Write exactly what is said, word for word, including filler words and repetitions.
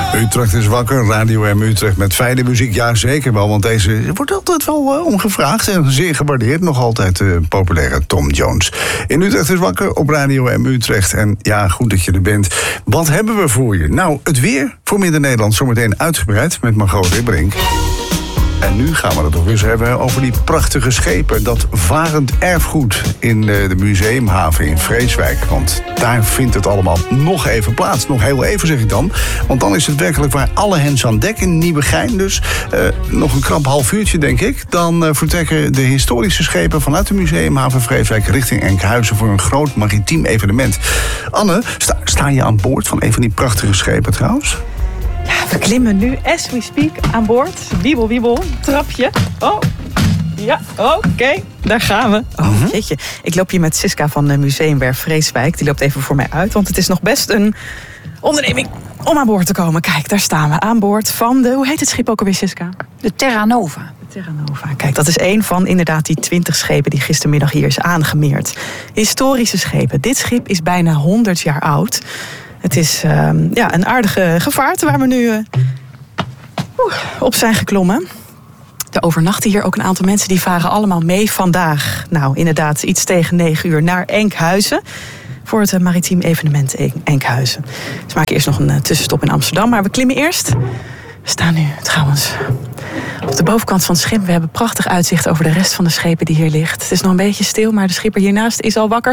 Utrecht is wakker, Radio M Utrecht met fijne muziek. Ja, zeker wel, want deze wordt altijd wel uh, omgevraagd en zeer gewaardeerd. Nog altijd de uh, populaire Tom Jones. In Utrecht is wakker op Radio M Utrecht. En ja, goed dat je er bent. Wat hebben we voor je? Nou, het weer voor Midden-Nederland zometeen uitgebreid met Margot Ribberink. En nu gaan we het nog eens hebben over die prachtige schepen. Dat varend erfgoed in de museumhaven in Vreeswijk. Want daar vindt het allemaal nog even plaats. Nog heel even, zeg ik dan. Want dan is het werkelijk waar alle hens aan dek in Nieuwegein. Dus uh, nog een krap half uurtje, denk ik. Dan uh, vertrekken de historische schepen vanuit de museumhaven Vreeswijk richting Enkhuizen voor een groot maritiem evenement. Anne, sta, sta je aan boord van een van die prachtige schepen trouwens? Ja, we klimmen nu, as we speak, aan boord. Wiebel, wiebel, trapje. Oh, ja, oké, okay. Daar gaan we. Oh, mm-hmm. Jeetje. Ik loop hier met Siska van Museumwerf Vreeswijk. Die loopt even voor mij uit, want het is nog best een onderneming om aan boord te komen. Kijk, daar staan we aan boord van de, hoe heet het schip ook alweer, Siska? De Terra Nova. De Terra Nova. Kijk, dat is één van inderdaad die twintig schepen die gistermiddag hier is aangemeerd. Historische schepen. Dit schip is bijna honderd jaar oud. Het is uh, ja, een aardige gevaarte waar we nu uh, oeh, op zijn geklommen. Er overnachten hier ook een aantal mensen. Die varen allemaal mee vandaag. Nou, inderdaad, iets tegen negen uur naar Enkhuizen. Voor het uh, maritiem evenement Enkhuizen. Dus we maken eerst nog een uh, tussenstop in Amsterdam. Maar we klimmen eerst. We staan nu trouwens op de bovenkant van het schip. We hebben prachtig uitzicht over de rest van de schepen die hier ligt. Het is nog een beetje stil, maar de schipper hiernaast is al wakker.